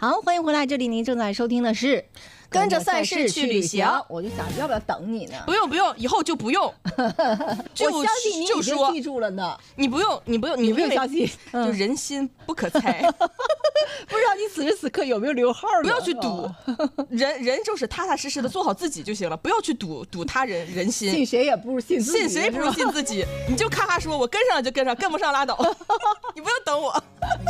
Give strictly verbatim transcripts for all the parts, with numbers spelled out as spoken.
好，欢迎回来，这里您正在收听的是跟着赛事去旅行。 我就想要不要等你呢？ 不用不用，以后就不用。 就我相信你已经记住了呢。 你不用你不用你不用相信， 就人心不可猜。 不知道你此时此刻有没有留号呢？ 不要去赌，人人就是踏踏实实的做好自己就行了，不要去赌赌他人人心。 信谁也不如信自己， 信谁不如信自己。你就咔咔说，我跟上了就跟上，跟不上拉倒。你不用等我。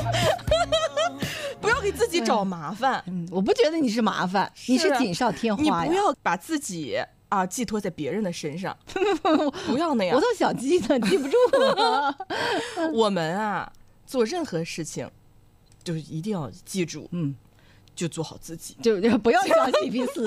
不要给自己找麻烦。 嗯，我不觉得你是麻烦，你是锦上添花呀。 你不要把自己啊寄托在别人的身上，不要那样。 我都想记呢，记不住了。 我们啊，做任何事情，就是一定要记住，嗯，就做好自己， 就就不要相信彼此。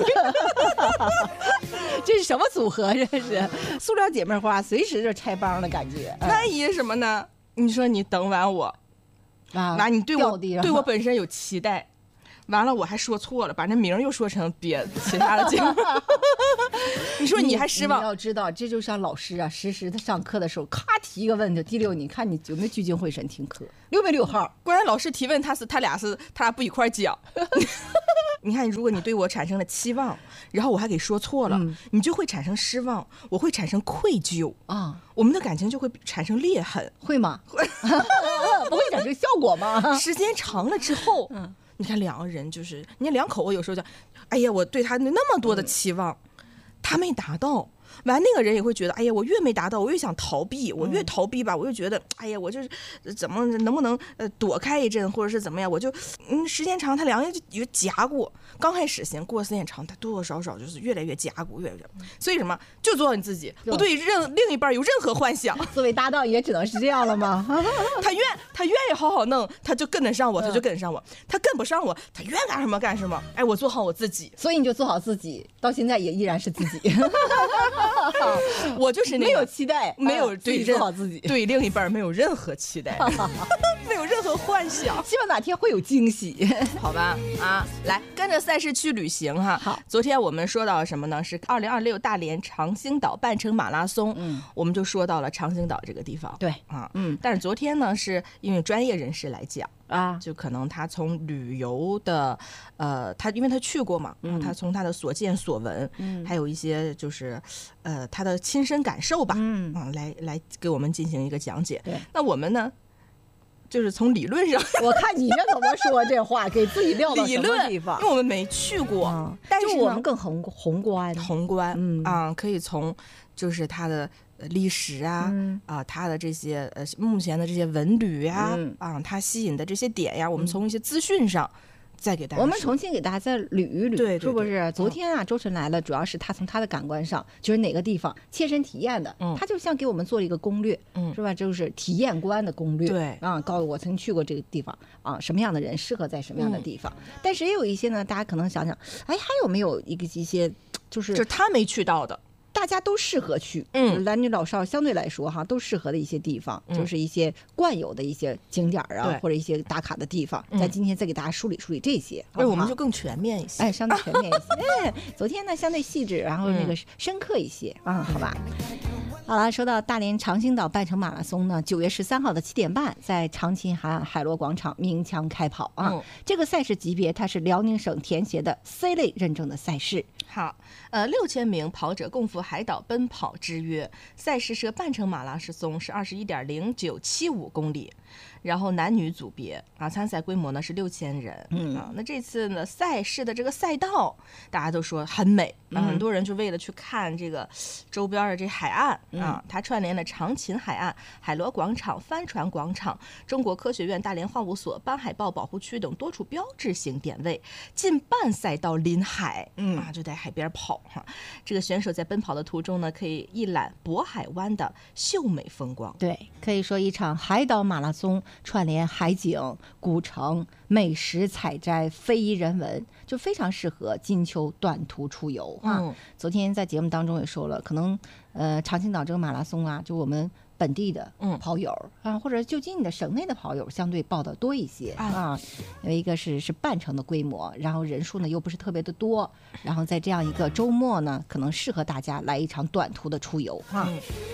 这是什么组合？这是塑料姐妹花，随时就拆帮的感觉。 万一什么呢？你说你等完我。啊，完你对我对我本身有期待，完了我还说错了，把那名又说成别其他的节目。你说你还失望？ 你要知道，这就像老师啊，实时的上课的时候，咔提一个问题，第六，你看你有没有聚精会神听课？六没六号？ 果然老师提问，他是他俩是他俩不一块讲。你看，如果你对我产生了期望，然后我还给说错了，嗯、你就会产生失望，我会产生愧疚啊，我们的感情就会产生裂痕， 会吗？会，不会产生效果吗？ 时间长了之后，嗯，你看两个人就是，你看两口子有时候讲，哎呀，我对他那么多的期望，嗯、他没达到。完，那个人也会觉得，哎呀，我越没达到，我越想逃避，我越逃避吧，我就觉得，哎呀，我就是怎么能不能呃躲开一阵，或者是怎么样，我就嗯时间长，他两个人就有夹过。刚开始行，过时间长，他多多少少就是越来越夹过，越来越。所以什么，就做到你自己，不对任另一半有任何幻想。 作为搭档也只能是这样了吗？ 他愿他愿意好好弄，他就跟得上我，他就跟上我；他跟不上我，他愿干什么干什么。哎，我做好我自己， 所以你就做好自己，到现在也依然是自己。 我就是那个没有期待， 没有对做好自己， 对另一半没有任何期待，没有任何幻想， 希望哪天会有惊喜， 好吧？啊，来跟着赛事去旅行哈。 好， 昨天我们说到什么呢？是二零二六大连长兴岛半程马拉松，嗯，我们就说到了长兴岛这个地方， 对啊，嗯，但是昨天呢，是因为专业人士来讲。 啊， 就可能他从旅游的，呃，他因为他去过嘛，嗯，他从他的所见所闻，嗯，还有一些就是，呃，他的亲身感受吧，嗯，啊，来来给我们进行一个讲解。 对， 那我们呢，就是从理论上， 我看你这怎么说这话，给自己撂到什么地方？ 因为我们没去过，嗯、但是我们更宏宏观， 宏观，嗯啊，可以从就是他的。历史啊，嗯、啊，它的这些呃，目前的这些文旅啊，嗯、啊，它吸引的这些点呀，我们从一些资讯上再给大家， 我们重新给大家再捋一捋， 对， 是不是？昨天啊，周晨来了，主要是他从他的感官上，就是哪个地方切身体验的，嗯、他就像给我们做了一个攻略，嗯、是吧？就是体验官的攻略， 对， 啊，告诉我曾去过这个地方啊，什么样的人适合在什么样的地方。嗯、但是也有一些呢，大家可能想想，哎，还有没有一个一些就是就是他没去到的。 大家都适合去，嗯，男女老少相对来说哈都适合的一些地方，嗯、就是一些惯有的一些景点啊，或者一些打卡的地方。嗯、在今天再给大家梳理梳理这些， 哎，我们就更全面一些， 哎，相对全面一些。哎，昨天呢相对细致，然后那个深刻一些啊，好吧。好了，说到大连长兴岛半程马拉松呢，九月十三号的七点半，在长秦海岸海螺广场鸣枪开跑啊。嗯、这个赛事级别它是辽宁省田协的 C 类认证的赛事。 好，呃，六千名跑者共赴海岛奔跑之约，赛事设半程马拉松是二十一点零九七五公里。然后男女组别啊，参赛规模呢是六千人，嗯啊，那这次呢赛事的这个赛道，大家都说很美啊，很多人就为了去看这个周边的这海岸啊，它串联了长秦海岸、海螺广场、帆船广场、中国科学院大连化物所、斑海豹保护区等多处标志性点位，近半赛道临海，嗯啊，就在海边跑哈。这个选手在奔跑的途中呢，可以一览渤海湾的秀美风光。 对，可以说一场海岛马拉松。串联海景、古城、美食采摘、非遗人文，就非常适合金秋短途出游啊！嗯、昨天在节目当中也说了，可能呃长兴岛这个马拉松啊，就我们本地的跑友、嗯、啊，或者就近的省内的跑友相对报的多一些啊。有一个是是半程的规模，然后人数呢又不是特别的多，然后在这样一个周末呢，可能适合大家来一场短途的出游啊。嗯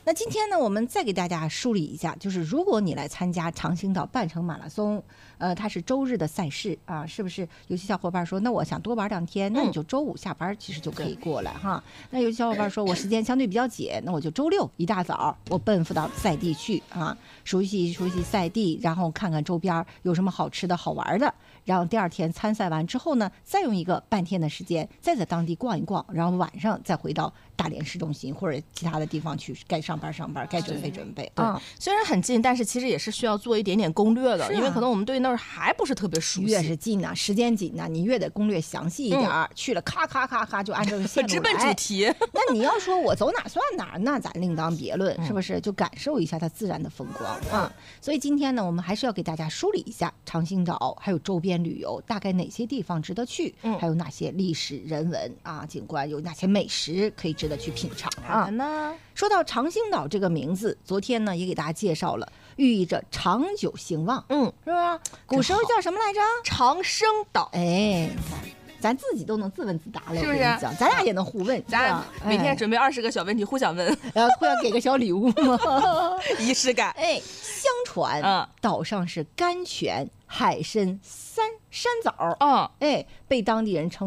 那今天呢，我们再给大家梳理一下，就是如果你来参加长兴岛半程马拉松，呃，它是周日的赛事啊，是不是？有些小伙伴说，那我想多玩两天，那你就周五下班其实就可以过来哈。那有些小伙伴说我时间相对比较紧，那我就周六一大早我奔赴到赛地去啊，熟悉熟悉赛地，然后看看周边有什么好吃的好玩的，然后第二天参赛完之后呢，再用一个半天的时间再在当地逛一逛，然后晚上再回到大连市中心或者其他的地方去，该上班上班，该准备准备。 对， 啊， 虽然很近，但是其实也是需要做一点点攻略的， 是啊， 因为可能我们对那儿还不是特别熟悉。 越是近呢、啊，时间紧呢、啊，你越得攻略详细一点、嗯、去了咔咔咔咔就按这个线路来直奔主题。 那你要说我走哪算哪，那咱另当别论，是不是？就感受一下它自然的风光啊。所以今天呢，我们还是要给大家梳理一下长兴岛还有周边旅游大概哪些地方值得去，嗯、还有哪些历史人文啊景观，有哪些美食可以值得去品尝啊。 呢， 说到长兴岛这个名字，昨天呢也给大家介绍了，寓意着长久兴旺， 嗯， 是吧？古时候叫什么来着？ 长生岛。 哎，你看，咱自己都能自问自答了， 是不是？ 咱俩也能互问， 咱每天准备二十个小问题互相问， 然后互相给个小礼物吗？ 仪式感。 哎，相传，嗯，岛上是甘泉、海参、山山枣， 嗯， 哎，被当地人称